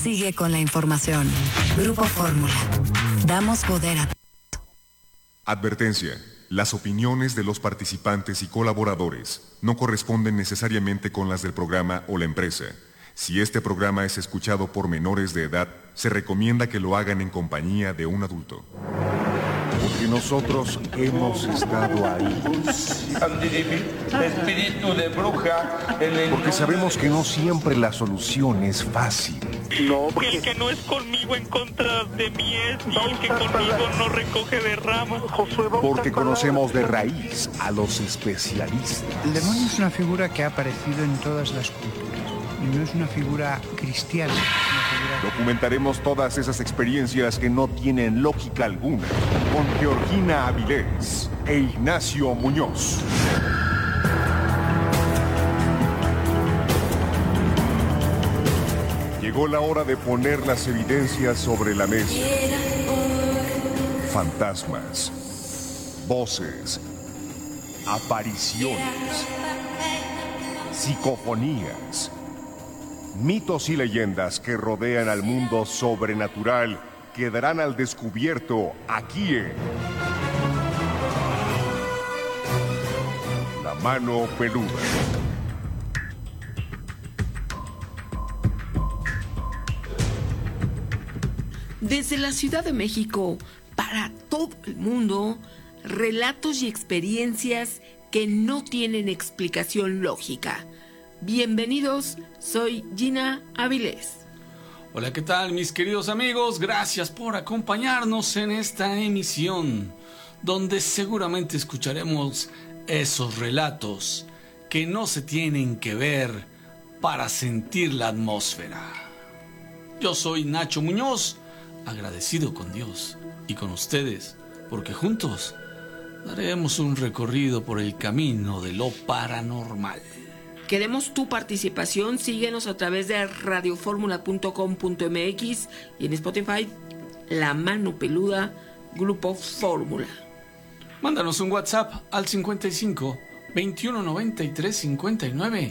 Sigue con la información. Grupo Fórmula. Damos poder a... Advertencia. Las opiniones de los participantes y colaboradores no corresponden necesariamente con las del programa o la empresa. Si este programa es escuchado por menores de edad, se recomienda que lo hagan en compañía de un adulto. Porque nosotros hemos estado ahí. Espíritu de bruja. Porque sabemos que no siempre la solución es fácil. No, porque... El que no es conmigo en contra de mí es, y el que conmigo no recoge de ramas. Porque conocemos de raíz a los especialistas. El demonio es una figura que ha aparecido en todas las culturas. Y no es una figura cristiana. Documentaremos todas esas experiencias que no tienen lógica alguna con Georgina Avilés e Ignacio Muñoz. Llegó la hora de poner las evidencias sobre la mesa. Fantasmas, voces, apariciones, psicofonías, mitos y leyendas que rodean al mundo sobrenatural quedarán al descubierto aquí en La Mano Peluda. Desde la Ciudad de México, para todo el mundo, relatos y experiencias que no tienen explicación lógica. Bienvenidos, soy Gina Avilés. Hola, ¿qué tal, mis queridos amigos? Gracias por acompañarnos en esta emisión, donde seguramente escucharemos esos relatos que no se tienen que ver para sentir la atmósfera. Yo soy Nacho Muñoz, agradecido con Dios y con ustedes, porque juntos daremos un recorrido por el camino de lo paranormal. Queremos tu participación, síguenos a través de radioformula.com.mx y en Spotify, La Mano Peluda, Grupo Fórmula. Mándanos un WhatsApp al 55 21 93 59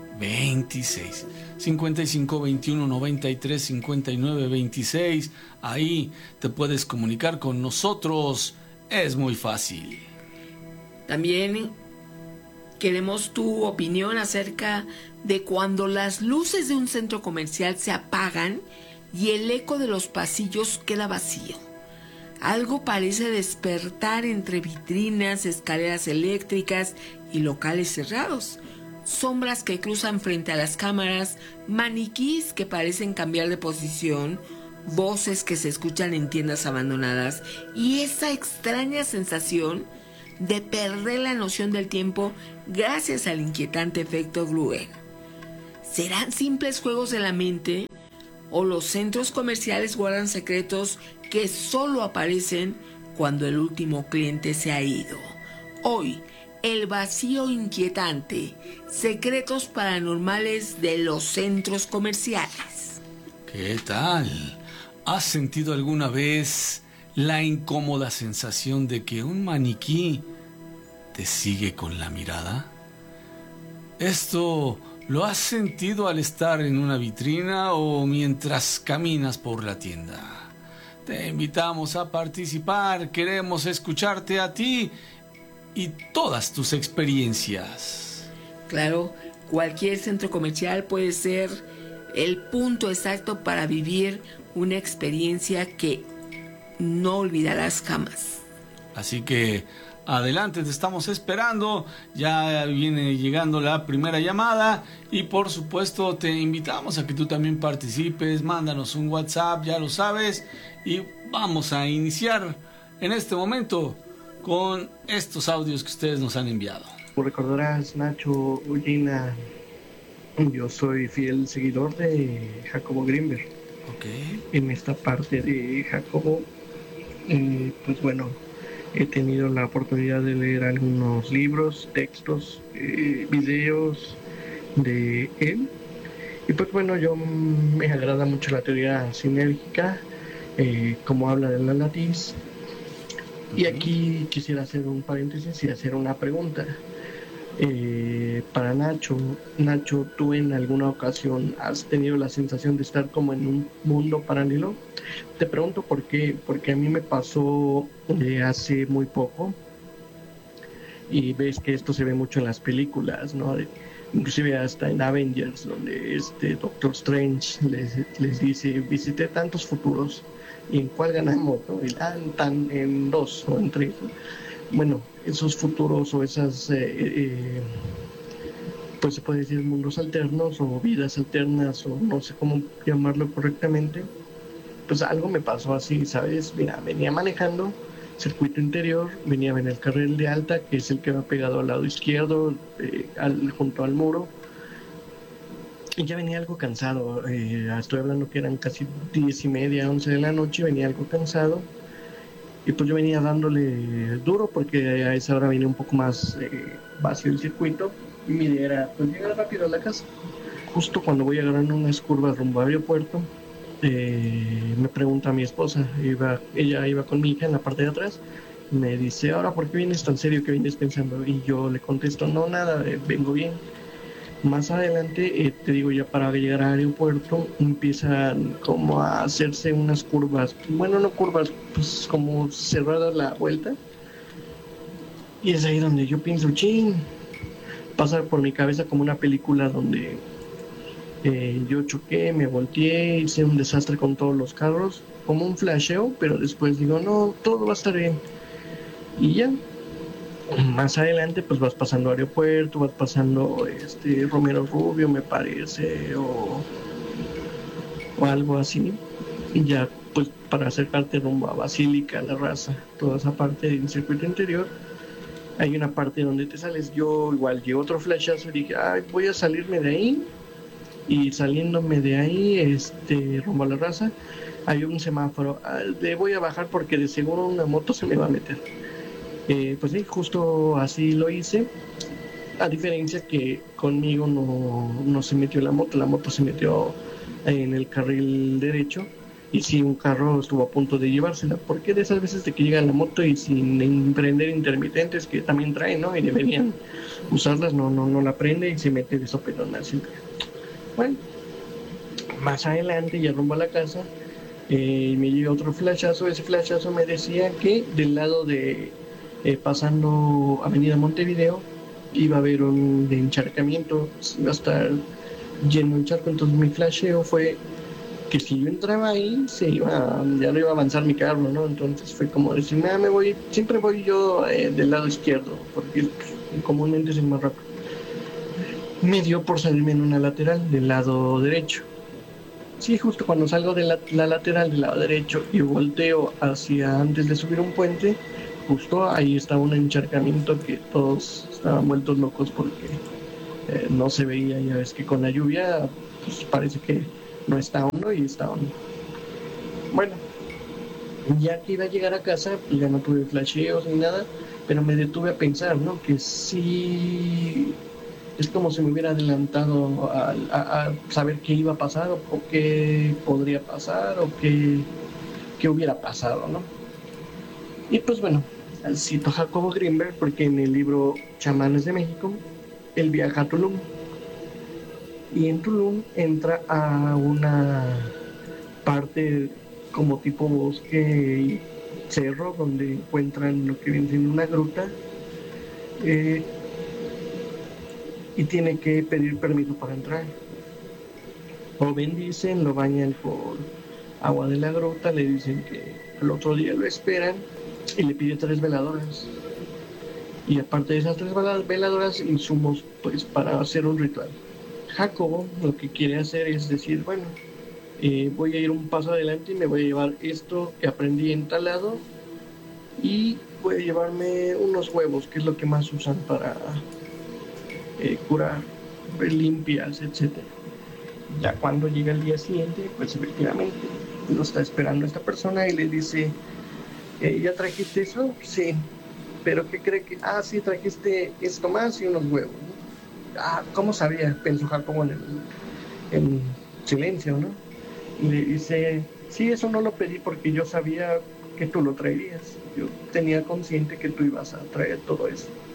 26. 55 21 93 59 26. Ahí te puedes comunicar con nosotros. Es muy fácil. También queremos tu opinión acerca de cuando las luces de un centro comercial se apagan y el eco de los pasillos queda vacío. Algo parece despertar entre vitrinas, escaleras eléctricas y locales cerrados. Sombras que cruzan frente a las cámaras, maniquís que parecen cambiar de posición, voces que se escuchan en tiendas abandonadas y esa extraña sensación de perder la noción del tiempo gracias al inquietante efecto Gruen. ¿Serán simples juegos de la mente o los centros comerciales guardan secretos que solo aparecen cuando el último cliente se ha ido? Hoy, el vacío inquietante, secretos paranormales de los centros comerciales. ¿Qué tal? ¿Has sentido alguna vez la incómoda sensación de que un maniquí te sigue con la mirada? ¿Esto lo has sentido al estar en una vitrina o mientras caminas por la tienda? Te invitamos a participar, queremos escucharte a ti y todas tus experiencias. Claro, cualquier centro comercial puede ser el punto exacto para vivir una experiencia que no olvidarás jamás. Así que adelante, te estamos esperando. Ya viene llegando la primera llamada y por supuesto te invitamos a que tú también participes. Mándanos un WhatsApp, ya lo sabes, y vamos a iniciar en este momento con estos audios que ustedes nos han enviado. Como recordarás, Nacho, Gina, yo soy fiel seguidor de Jacobo Greenberg. Okay. En esta parte de Jacobo, pues bueno, he tenido la oportunidad de leer algunos libros, textos, videos de él. Y pues bueno, me agrada mucho la teoría sinérgica, como habla de la latiz. Y aquí quisiera hacer un paréntesis y hacer una pregunta. Para Nacho, ¿tú en alguna ocasión has tenido la sensación de estar como en un mundo paralelo? Te pregunto por qué, porque a mí me pasó hace muy poco, y ves que esto se ve mucho en las películas, ¿no? Inclusive hasta en Avengers, donde Doctor Strange les dice, visité tantos futuros, ¿y en cuál ganamos? ¿No? Y en 2 o en 3. Bueno, esos futuros o esas, pues se puede decir mundos alternos o vidas alternas o no sé cómo llamarlo correctamente, pues algo me pasó así, ¿sabes? Mira, venía manejando circuito interior, venía en el carril de alta, que es el que va pegado al lado izquierdo, junto al muro, y ya venía algo cansado, estoy hablando que eran casi 10:30, 11 de la noche, venía algo cansado, y pues yo venía dándole duro porque a esa hora venía un poco más vacío el circuito, y mi idea era pues llegar rápido a la casa. Justo cuando voy agarrando unas curvas rumbo al aeropuerto, me pregunta mi esposa, ella iba con mi hija en la parte de atrás, me dice, ahora, ¿por qué vienes tan serio? ¿Qué vienes pensando? Y yo le contesto, no, nada, vengo bien. Más adelante, te digo, ya para llegar al aeropuerto, empiezan como a hacerse unas curvas, bueno, no curvas, pues como cerrada la vuelta, y es ahí donde yo pienso, ching, pasa por mi cabeza como una película donde yo choqué, me volteé, hice un desastre con todos los carros, como un flasheo, pero después digo, no, todo va a estar bien. Y ya, más adelante pues vas pasando aeropuerto, vas pasando Romero Rubio, me parece, o algo así. Y ya pues para acercarte rumbo a Basílica, La Raza, toda esa parte del circuito interior, hay una parte donde te sales. Yo igual llevo otro flashazo y dije, ay, voy a salirme de ahí. Y saliéndome de ahí, rumbo a La Raza, hay un semáforo. Le voy a bajar porque de seguro una moto se me va a meter. Pues sí, justo así lo hice. A diferencia que conmigo no se metió la moto se metió en el carril derecho. Y sí, un carro estuvo a punto de llevársela. Porque de esas veces de que llega la moto y sin emprender intermitentes que también trae, ¿no? Y deberían usarlas, no la prende y se mete de sopetón así. Bueno, más adelante, ya rumbo a la casa, me llegó otro flashazo. Ese flashazo me decía que del lado de pasando Avenida Montevideo iba a haber un encharcamiento, iba a estar lleno de charco. Entonces mi flasheo fue que si yo entraba ahí ya no iba a avanzar mi carro, ¿no? Entonces fue como decir, siempre voy yo del lado izquierdo, porque comúnmente es el más rápido. Me dio por salirme en una lateral del lado derecho. Sí, justo cuando salgo de la lateral del lado derecho y volteo hacia antes de subir un puente, justo ahí estaba un encharcamiento que todos estaban vueltos locos porque no se veía. Ya ves que con la lluvia pues parece que no está hondo y está hondo. Bueno, ya que iba a llegar a casa, pues ya no tuve flasheos ni nada, pero me detuve a pensar, ¿no? Que sí, es como si me hubiera adelantado a saber qué iba a pasar o qué podría pasar o qué hubiera pasado, ¿no? Y pues bueno, cito a Jacobo Greenberg porque en el libro Chamanes de México, él viaja a Tulum. Y en Tulum entra a una parte como tipo bosque y cerro donde encuentran lo que viene siendo una gruta. Y tiene que pedir permiso para entrar. Lo bendicen, lo bañan por agua de la gruta, le dicen que al otro día lo esperan y le pide 3 veladoras. Y aparte de esas 3 veladoras, insumos pues para hacer un ritual. Jacobo lo que quiere hacer es decir, bueno, voy a ir un paso adelante y me voy a llevar esto que aprendí en tal lado y voy a llevarme unos huevos, que es lo que más usan para curar limpias, etcétera. Ya cuando llega el día siguiente, pues efectivamente lo está esperando esta persona y le dice, ¿ya trajiste eso? Sí. ¿Pero qué cree que? Sí, trajiste esto más y unos huevos, ¿no? ¿Cómo sabía? Pensó Jacobo en silencio, ¿no? Y le dice, sí, eso no lo pedí porque yo sabía que tú lo traerías. Yo tenía consciente que tú ibas a traer todo eso.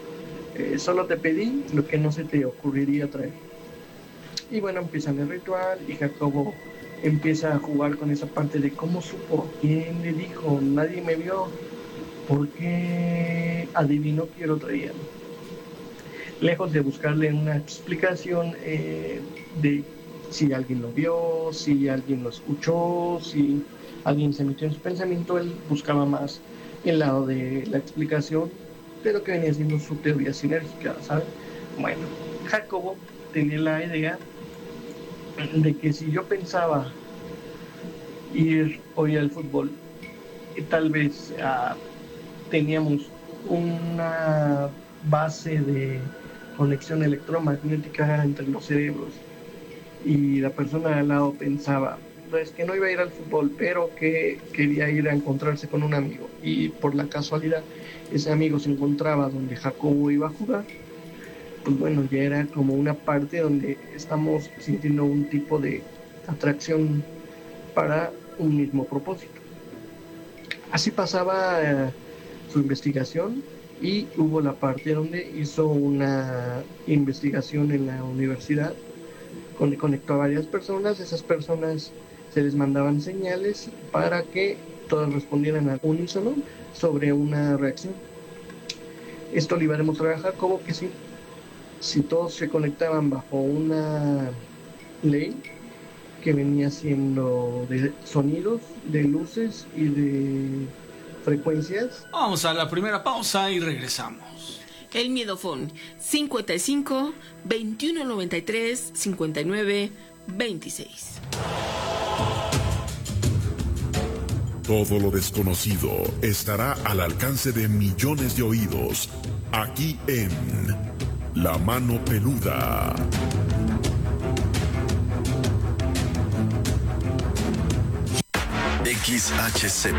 Solo te pedí lo que no se te ocurriría traer. Y bueno, empiezan el ritual y Jacobo empieza a jugar con esa parte de cómo supo, quién le dijo, nadie me vio, ¿por qué adivinó que yo lo traía? Lejos de buscarle una explicación de si alguien lo vio, si alguien lo escuchó, si alguien se metió en su pensamiento, él buscaba más el lado de la explicación de lo que venía siendo su teoría sinérgica, ¿sabes? Bueno, Jacobo tenía la idea de que si yo pensaba ir hoy al fútbol, tal vez teníamos una base de conexión electromagnética entre los cerebros y la persona al lado pensaba pues que no iba a ir al fútbol, pero que quería ir a encontrarse con un amigo, y por la casualidad ese amigo se encontraba donde Jacobo iba a jugar, pues bueno, ya era como una parte donde estamos sintiendo un tipo de atracción para un mismo propósito. Así pasaba su investigación, y hubo la parte donde hizo una investigación en la universidad, donde conectó a varias personas. Esas personas se les mandaban señales para que todas respondieran al unísono sobre una reacción. Esto le iba a demostrar a Jacobo que sí, si todos se conectaban bajo una ley que venía siendo de sonidos, de luces y de frecuencias. Vamos a la primera pausa y regresamos. El Miedofón 55 21 93 59 26. Todo lo desconocido estará al alcance de millones de oídos, aquí en La Mano Peluda. XHZ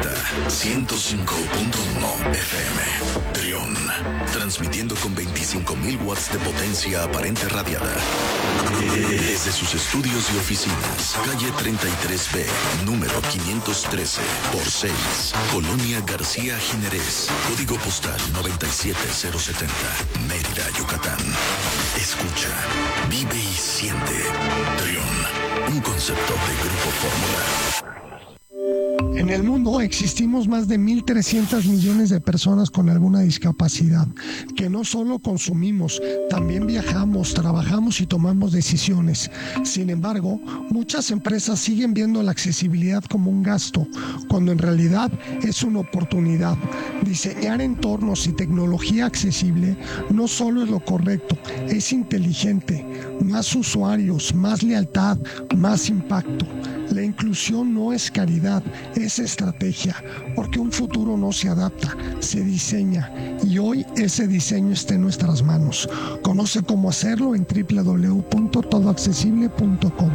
105.1 FM Trión, transmitiendo con 25.000 watts de potencia aparente radiada desde sus estudios y oficinas, calle 33B, número 513 por 6, Colonia García Jiménez, código postal 97070, Mérida, Yucatán. Escucha, vive y siente. Trión, un concepto de Grupo Fórmula. En el mundo existimos más de 1.300 millones de personas con alguna discapacidad, que no solo consumimos, también viajamos, trabajamos y tomamos decisiones. Sin embargo, muchas empresas siguen viendo la accesibilidad como un gasto, cuando en realidad es una oportunidad. Diseñar entornos y tecnología accesible no solo es lo correcto, es inteligente. Más usuarios, más lealtad, más impacto. La inclusión no es caridad, es estrategia, porque un futuro no se adapta, se diseña, y hoy ese diseño está en nuestras manos. Conoce cómo hacerlo en www.todoaccesible.com.